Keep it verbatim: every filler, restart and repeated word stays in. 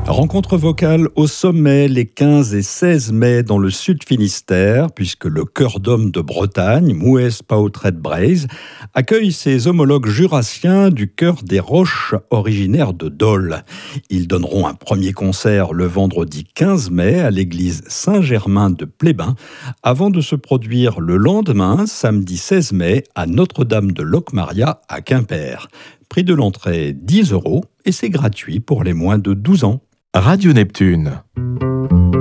Rencontre vocale au sommet les quinze et seize mai dans le Sud Finistère, puisque le Chœur d'Homme de Bretagne, Mouès Pautret Braise, accueille ses homologues jurassiens du Chœur des Roches, originaires de Dole. Ils donneront un premier concert le vendredi quinze mai à l'église Saint-Germain de Plébin, avant de se produire le lendemain, samedi seize mai, à Notre-Dame de Locmaria à Quimper. Prix de l'entrée dix euros et c'est gratuit pour les moins de douze ans. Radio Neptune.